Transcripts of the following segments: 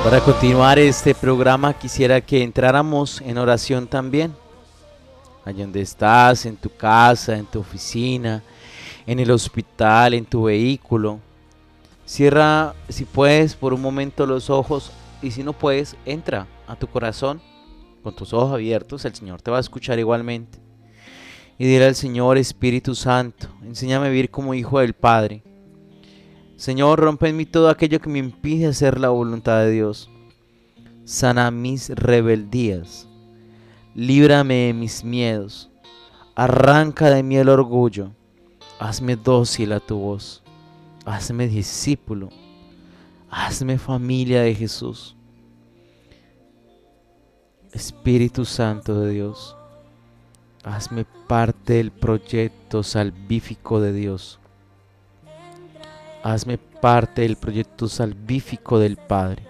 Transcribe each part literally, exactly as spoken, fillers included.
Para continuar este programa quisiera que entráramos en oración también. Allí donde estás, en tu casa, en tu oficina, en el hospital, en tu vehículo. Cierra, si puedes, por un momento los ojos y si no puedes, entra a tu corazón con tus ojos abiertos. El Señor te va a escuchar igualmente. Y dile al Señor: Espíritu Santo, enséñame a vivir como hijo del Padre. Señor, rompe en mí todo aquello que me impide hacer la voluntad de Dios. Sana mis rebeldías. Líbrame de mis miedos. Arranca de mí el orgullo. Hazme dócil a tu voz. Hazme discípulo. Hazme familia de Jesús. Espíritu Santo de Dios, hazme parte del proyecto salvífico de Dios. Hazme parte del proyecto salvífico del Padre.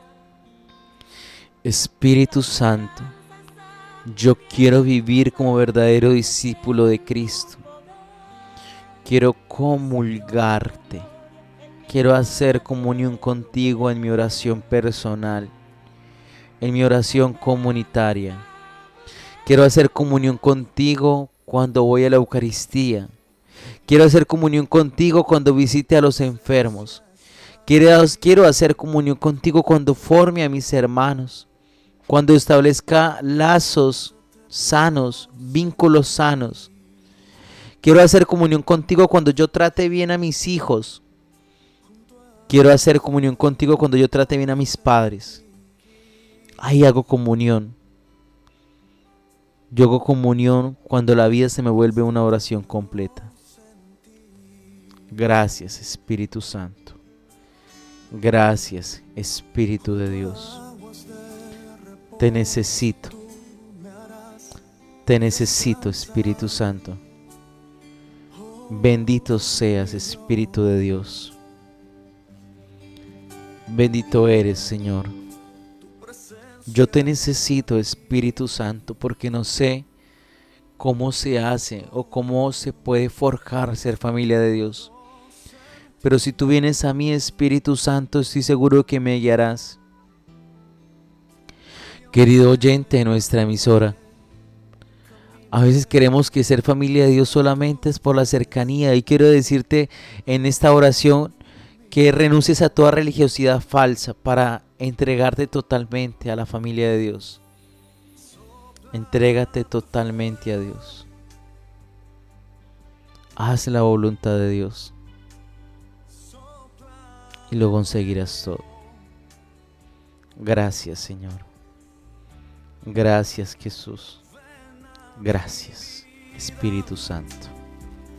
Espíritu Santo, yo quiero vivir como verdadero discípulo de Cristo. Quiero comulgarte. Quiero hacer comunión contigo en mi oración personal, en mi oración comunitaria. Quiero hacer comunión contigo cuando voy a la Eucaristía. Quiero hacer comunión contigo cuando visite a los enfermos. Quiero, quiero hacer comunión contigo cuando forme a mis hermanos. Cuando establezca lazos sanos, vínculos sanos. Quiero hacer comunión contigo cuando yo trate bien a mis hijos. Quiero hacer comunión contigo cuando yo trate bien a mis padres. Ahí hago comunión. Yo hago comunión cuando la vida se me vuelve una oración completa. Gracias, Espíritu Santo. Gracias, Espíritu de Dios. Te necesito. Te necesito, Espíritu Santo. Bendito seas, Espíritu de Dios. Bendito eres, Señor. Yo te necesito, Espíritu Santo, porque no sé cómo se hace o cómo se puede forjar ser familia de Dios. Pero si tú vienes a mí, Espíritu Santo, estoy seguro que me guiarás. Querido oyente de nuestra emisora, a veces queremos que ser familia de Dios solamente es por la cercanía, y quiero decirte en esta oración que renuncies a toda religiosidad falsa para entregarte totalmente a la familia de Dios. Entrégate totalmente a Dios. Haz la voluntad de Dios y lo conseguirás todo. Gracias, Señor. Gracias, Jesús. Gracias, Espíritu Santo.